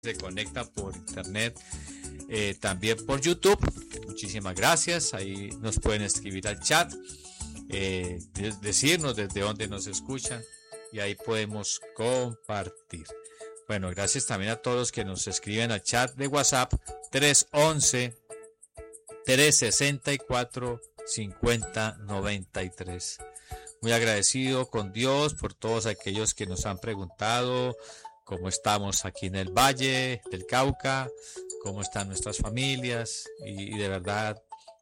se conecta por internet, también por YouTube. Muchísimas gracias. Ahí nos pueden escribir al chat, decirnos desde dónde nos escuchan y ahí podemos compartir. Bueno, gracias también a todos los que nos escriben al chat de WhatsApp 311-364-5093. Muy agradecido con Dios por todos aquellos que nos han preguntado cómo estamos aquí en el Valle del Cauca, cómo están nuestras familias y de verdad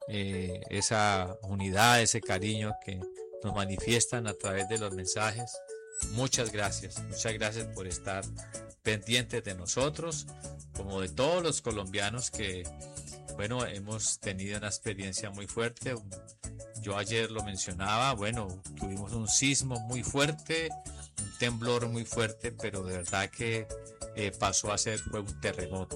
esa unidad, ese cariño que nos manifiestan a través de los mensajes. Muchas gracias por estar pendientes de nosotros, como de todos los colombianos que, bueno, hemos tenido una experiencia muy fuerte. Yo ayer lo mencionaba, bueno, tuvimos un sismo muy fuerte, un temblor muy fuerte, pero de verdad que pasó a ser fue un terremoto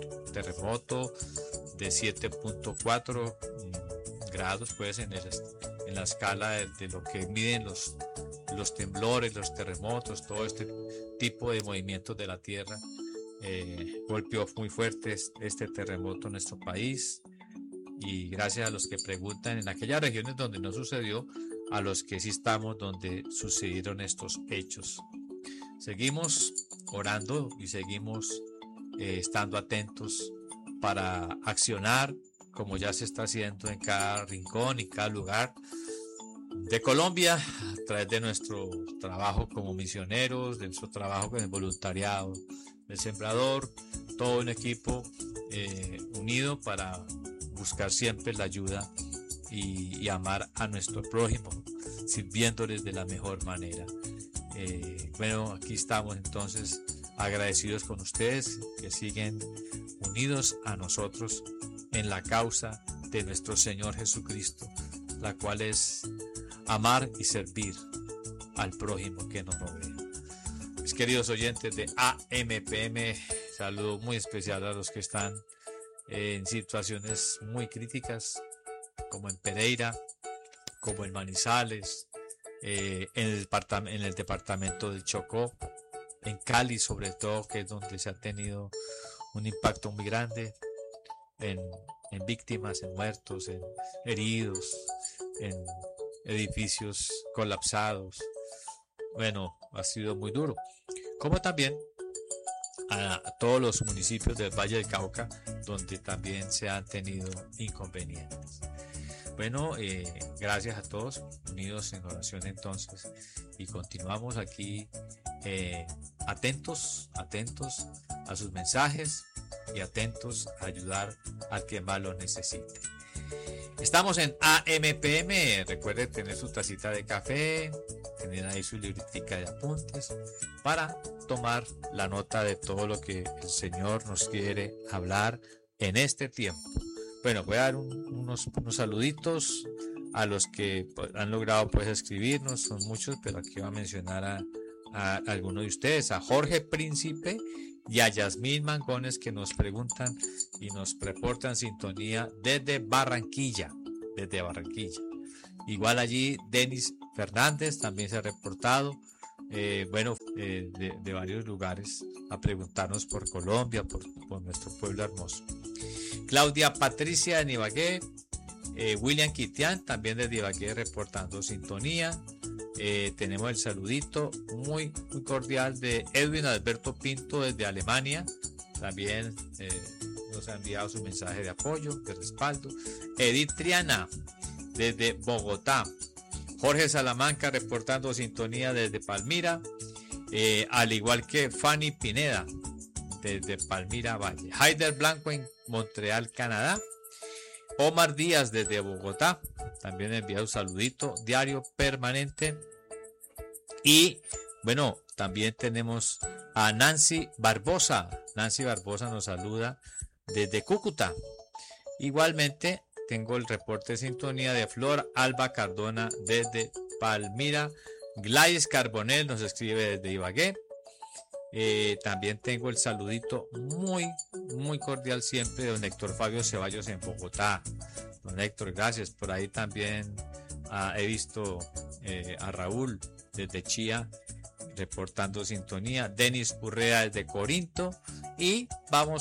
de 7.4 grados, pues en la escala de lo que miden los temblores, los terremotos, todo este tipo de movimientos de la tierra. Golpeó muy fuerte este terremoto en nuestro país. Y gracias a los que preguntan en aquellas regiones donde no sucedió, a los que sí estamos donde sucedieron estos hechos. Seguimos orando y seguimos estando atentos para accionar como ya se está haciendo en cada rincón y cada lugar de Colombia, a través de nuestro trabajo como misioneros, de nuestro trabajo con el voluntariado, el sembrador, todo un equipo unido para buscar siempre la ayuda y amar a nuestro prójimo, sirviéndoles de la mejor manera. Bueno, aquí estamos entonces agradecidos con ustedes que siguen unidos a nosotros en la causa de nuestro Señor Jesucristo, la cual es amar y servir al prójimo que nos rodea. Mis queridos oyentes de AMPM, saludo muy especial a los que están en situaciones muy críticas, como en Pereira, como en Manizales, en el departamento del Chocó, en Cali sobre todo, que es donde se ha tenido un impacto muy grande en víctimas, en muertos, en heridos, en edificios colapsados. Bueno, ha sido muy duro. Como también a todos los municipios del Valle del Cauca, donde también se han tenido inconvenientes. Bueno, gracias a todos, unidos en oración entonces, y continuamos aquí atentos a sus mensajes y atentos a ayudar al que más lo necesite. Estamos en AMPM, recuerde tener su tacita de café, tener ahí su libretica de apuntes para tomar la nota de todo lo que el Señor nos quiere hablar en este tiempo. Bueno, voy a dar unos saluditos a los que han logrado pues escribirnos, son muchos, pero aquí voy a mencionar a algunos de ustedes, a Jorge Príncipe y a Yasmín Mangones, que nos preguntan y nos reportan sintonía desde Barranquilla. Igual allí Denis Fernández también se ha reportado, de varios lugares a preguntarnos por Colombia, por nuestro pueblo hermoso. Claudia Patricia de Ibagué, William Quitián también de Ibagué reportando sintonía. Tenemos el saludito muy cordial de Edwin Alberto Pinto desde Alemania, también nos ha enviado su mensaje de apoyo, de respaldo. Edith Triana desde Bogotá, Jorge Salamanca reportando sintonía desde Palmira, al igual que Fanny Pineda desde Palmira Valle, Haider Blanco en Montreal, Canadá, Omar Díaz desde Bogotá, también envía un saludito, diario permanente. Y bueno, también tenemos a Nancy Barbosa nos saluda desde Cúcuta. Igualmente tengo el reporte de sintonía de Flor Alba Cardona desde Palmira. Gladys Carbonell nos escribe desde Ibagué. También tengo el saludito muy cordial siempre de don Héctor Fabio Ceballos en Bogotá. Don Héctor, gracias. Por ahí también he visto a Raúl desde Chía reportando sintonía. Denis Urrea desde Corinto. Y vamos